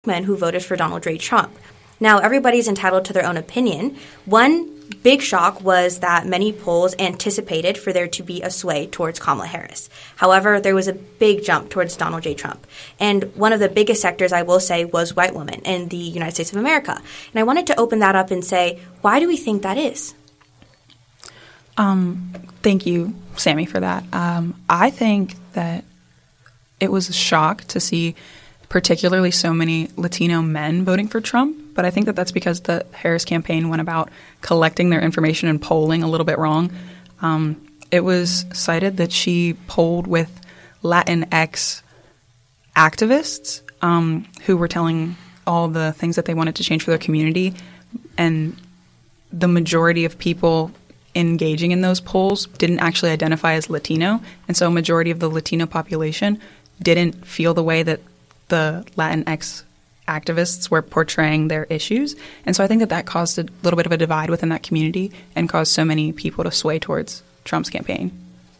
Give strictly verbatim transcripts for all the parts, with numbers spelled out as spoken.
men who voted for Donald J. Trump. Now, everybody's entitled to their own opinion. One big shock was that many polls anticipated for there to be a sway towards Kamala Harris. However, there was a big jump towards Donald J. Trump. And one of the biggest sectors, I will say, was white women in the United States of America. And I wanted to open that up and say, why do we think that is? Um, thank you, Sammy, for that. Um, I think that it was a shock to see particularly so many Latino men voting for Trump. But I think that that's because the Harris campaign went about collecting their information and polling a little bit wrong. Um, it was cited that she polled with Latinx activists um, who were telling all the things that they wanted to change for their community. And the majority of people engaging in those polls didn't actually identify as Latino. And so a majority of the Latino population didn't feel the way that the Latinx activists were portraying their issues. And so I think that that caused a little bit of a divide within that community and caused so many people to sway towards Trump's campaign.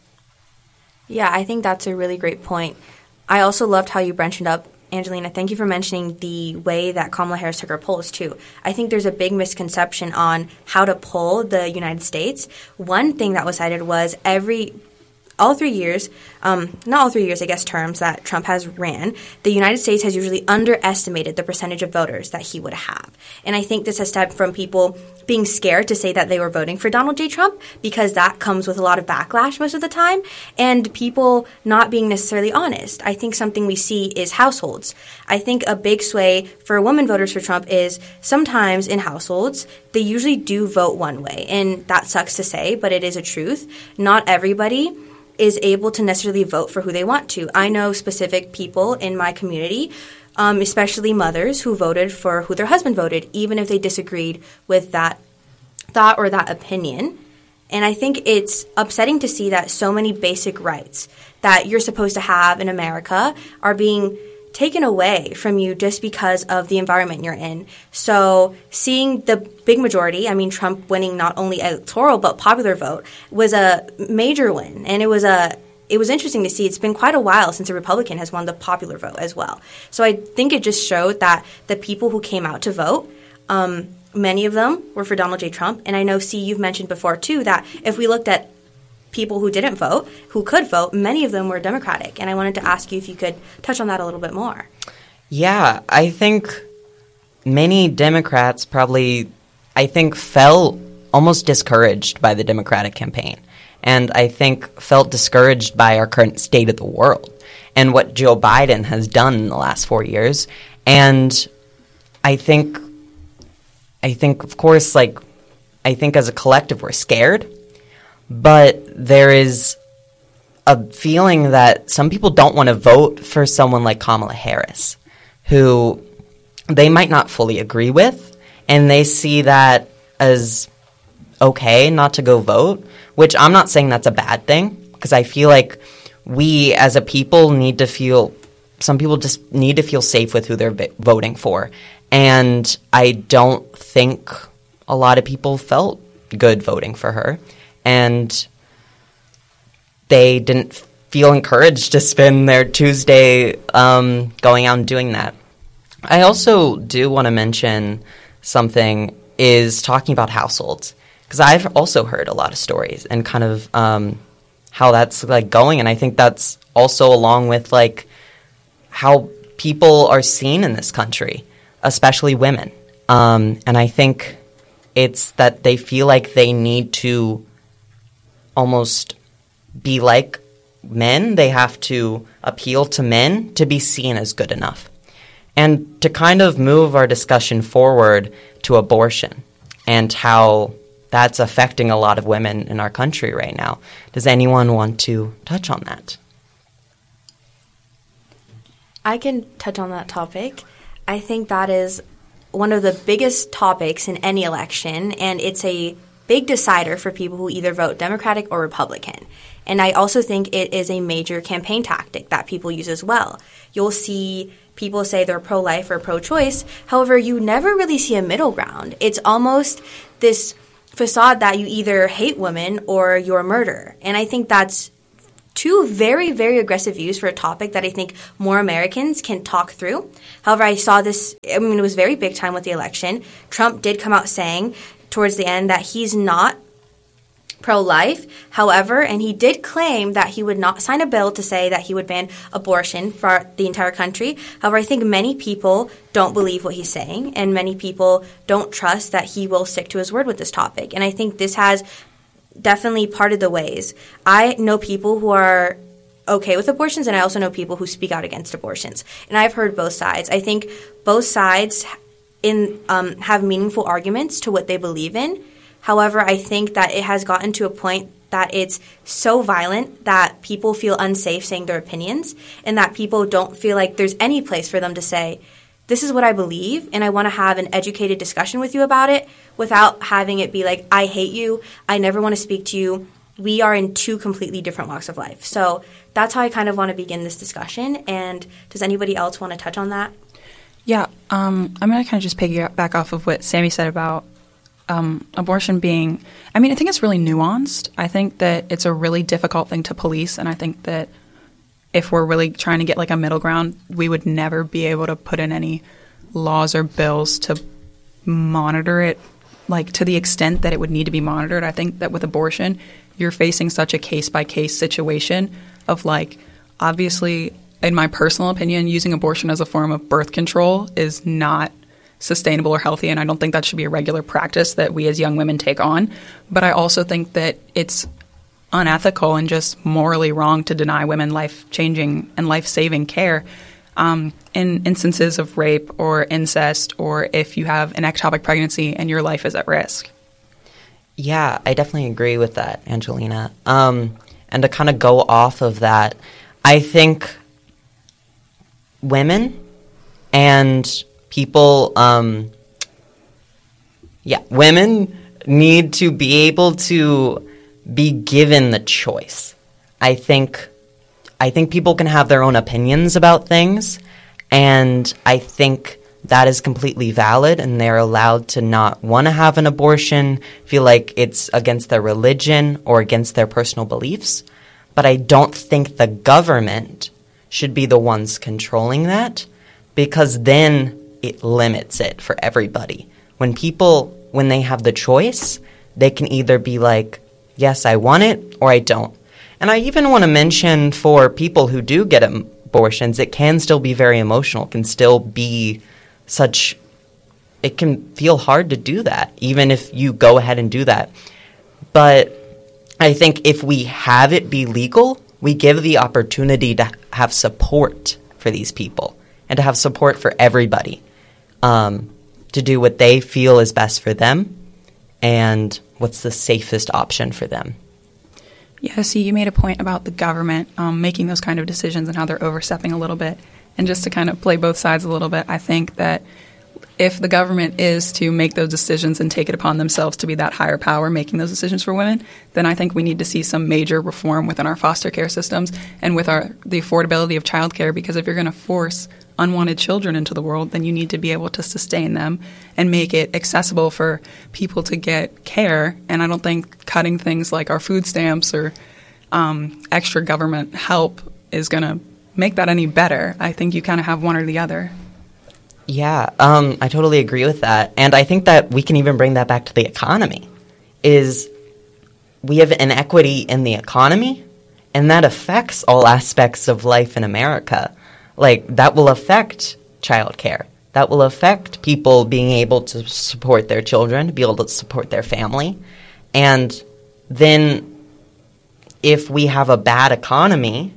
Yeah, I think that's a really great point. I also loved how you branched up, Angelina. Thank you for mentioning the way that Kamala Harris took her polls, too. I think there's a big misconception on how to poll the United States. One thing that was cited was every all three years, um, not all three years, I guess, terms that Trump has ran, the United States has usually underestimated the percentage of voters that he would have. And I think this has stemmed from people being scared to say that they were voting for Donald J. Trump because that comes with a lot of backlash most of the time, and people not being necessarily honest. I think something we see is households. I think a big sway for women voters for Trump is sometimes in households, they usually do vote one way. And that sucks to say, but it is a truth. Not everybody is able to necessarily vote for who they want to. I know specific people in my community, um, especially mothers, who voted for who their husband voted, even if they disagreed with that thought or that opinion. And I think it's upsetting to see that so many basic rights that you're supposed to have in America are being taken away from you just because of the environment you're in. So seeing the big majority, I mean, Trump winning not only electoral but popular vote, was a major win. And it was a it was interesting to see. It's been quite a while since a Republican has won the popular vote as well. So I think it just showed that the people who came out to vote, um, many of them were for Donald J. Trump. And I know, C, you've mentioned before, too, that if we looked at people who didn't vote, who could vote, many of them were Democratic. And I wanted to ask you if you could touch on that a little bit more. Yeah, I think many Democrats probably, I think, felt almost discouraged by the Democratic campaign. And I think felt discouraged by our current state of the world and what Joe Biden has done in the last four years. And I think, I think, of course, like, I think as a collective we're scared. But there is a feeling that some people don't want to vote for someone like Kamala Harris, who they might not fully agree with, and they see that as okay not to go vote, which I'm not saying that's a bad thing, because I feel like we as a people need to feel – some people just need to feel safe with who they're v- voting for. And I don't think a lot of people felt good voting for her. And they didn't feel encouraged to spend their Tuesday um, going out and doing that. I also do want to mention something is talking about households, because I've also heard a lot of stories and kind of um, how that's like going. And I think that's also along with like how people are seen in this country, especially women. Um, and I think it's that they feel like they need to almost be like men. They have to appeal to men to be seen as good enough. And to kind of move our discussion forward to abortion and how that's affecting a lot of women in our country right now. Does anyone want to touch on that? I can touch on that topic. I think that is one of the biggest topics in any election, and it's a big decider for people who either vote Democratic or Republican. And I also think it is a major campaign tactic that people use as well. You'll see people say they're pro-life or pro-choice. However, you never really see a middle ground. It's almost this facade that you either hate women or you're a murderer. And I think that's two very, very aggressive views for a topic that I think more Americans can talk through. However, I saw this, I mean, it was very big time with the election. Trump did come out saying towards the end that he's not pro-life. However, and he did claim that he would not sign a bill to say that he would ban abortion for the entire country. However, I think many people don't believe what he's saying, and many people don't trust that he will stick to his word with this topic. And I think this has definitely parted the ways. I know people who are okay with abortions, and I also know people who speak out against abortions. And I've heard both sides. I think both sides in um, have meaningful arguments to what they believe in. However, I think that it has gotten to a point that it's so violent that people feel unsafe saying their opinions, and that people don't feel like there's any place for them to say, this is what I believe, and I want to have an educated discussion with you about it without having it be like, I hate you, I never want to speak to you. We are in two completely different walks of life. So that's how I kind of want to begin this discussion. And does anybody else want to touch on that? Yeah, um, I'm going to kind of just piggyback off of what Sammy said about Um, abortion being, I mean, I think it's really nuanced. I think that it's a really difficult thing to police, and I think that if we're really trying to get like a middle ground, we would never be able to put in any laws or bills to monitor it, like to the extent that it would need to be monitored. I think that with abortion, you're facing such a case-by-case situation of like, obviously, in my personal opinion, using abortion as a form of birth control is not sustainable or healthy, and I don't think that should be a regular practice that we as young women take on. But I also think that it's unethical and just morally wrong to deny women life-changing and life-saving care um, in instances of rape or incest, or if you have an ectopic pregnancy and your life is at risk. Yeah, I definitely agree with that, Angelina. Um, and to kind of go off of that, I think women and people, um, yeah, women need to be able to be given the choice. I think, I think people can have their own opinions about things, and I think that is completely valid, and they're allowed to not want to have an abortion, feel like it's against their religion or against their personal beliefs. But I don't think the government should be the ones controlling that, because then it limits it for everybody. When people, when they have the choice, they can either be like, yes, I want it, or I don't. And I even want to mention for people who do get abortions, it can still be very emotional, it can still be such, it can feel hard to do that, even if you go ahead and do that. But I think if we have it be legal, we give the opportunity to have support for these people and to have support for everybody. Um, to do what they feel is best for them and what's the safest option for them. Yeah, see, you made a point about the government um, making those kind of decisions and how they're overstepping a little bit. And just to kind of play both sides a little bit, I think that if the government is to make those decisions and take it upon themselves to be that higher power making those decisions for women, then I think we need to see some major reform within our foster care systems and with our the affordability of childcare, because if you're going to force unwanted children into the world, then you need to be able to sustain them and make it accessible for people to get care. And I don't think cutting things like our food stamps or um, extra government help is going to make that any better. I think you kind of have one or the other. Yeah, um, I totally agree with that. And I think that we can even bring that back to the economy, is we have inequity in the economy, and that affects all aspects of life in America. Like, that will affect childcare. That will affect people being able to support their children, to be able to support their family. And then if we have a bad economy,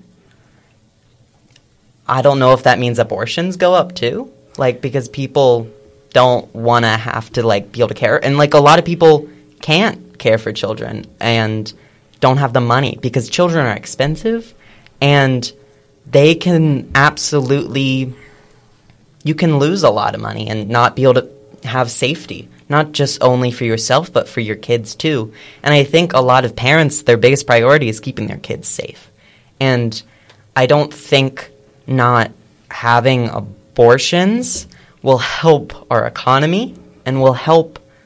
I don't know if that means abortions go up too. Like, because people don't want to have to, like, be able to care. And, like, a lot of people can't care for children and don't have the money because children are expensive, and they can absolutely – you can lose a lot of money and not be able to have safety, not just only for yourself but for your kids too. And I think a lot of parents, their biggest priority is keeping their kids safe. And I don't think not having a abortions will help our economy and will help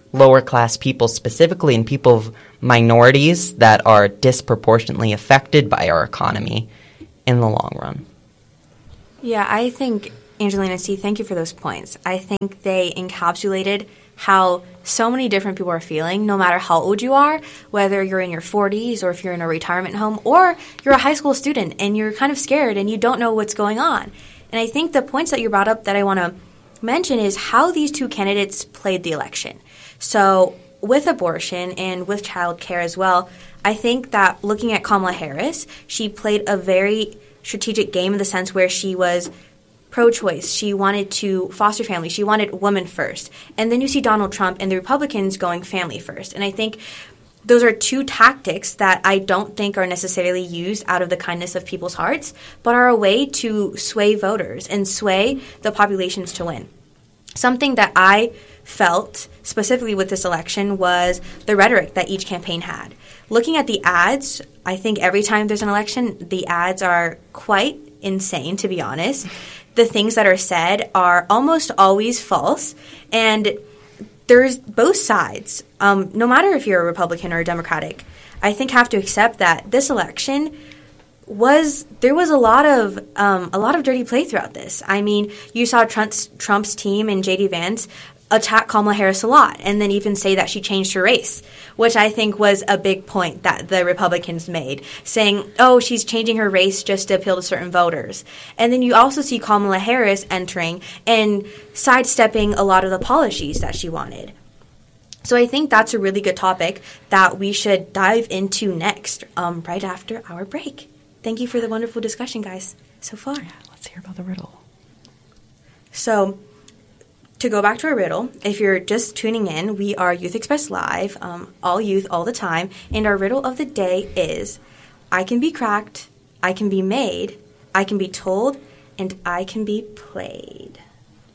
lower class people specifically and people of minorities that are disproportionately affected by our economy in the long run. Yeah, I think, Angelina C., thank you for those points. I think they encapsulated how so many different people are feeling, no matter how old you are, whether you're in your forties or if you're in a retirement home or you're a high school student and you're kind of scared and you don't know what's going on. And I think the points that you brought up that I want to mention is how these two candidates played the election. So with abortion and with child care as well, I think that looking at Kamala Harris, she played a very strategic game in the sense where she was pro-choice. She wanted to foster family. She wanted women first. And then you see Donald Trump and the Republicans going family first. And I think those are two tactics that I don't think are necessarily used out of the kindness of people's hearts, but are a way to sway voters and sway the populations to win. Something that I felt specifically with this election was the rhetoric that each campaign had. Looking at the ads, I think every time there's an election, the ads are quite insane, to be honest. The things that are said are almost always false, and there's both sides. Um, no matter if you're a Republican or a Democratic, I think have to accept that this election was there was a lot of um, a lot of dirty play throughout this. I mean, you saw Trump's Trump's team and J D Vance attack Kamala Harris a lot, and then even say that she changed her race, which I think was a big point that the Republicans made, saying, oh, she's changing her race just to appeal to certain voters. And then you also see Kamala Harris entering and sidestepping a lot of the policies that she wanted. So I think that's a really good topic that we should dive into next, um, right after our break. Thank you for the wonderful discussion, guys, so far. Yeah, let's hear about the riddle. So, to go back to our riddle, if you're just tuning in, we are Youth Express Live, um, all youth, all the time, and our riddle of the day is, I can be cracked, I can be made, I can be told, and I can be played.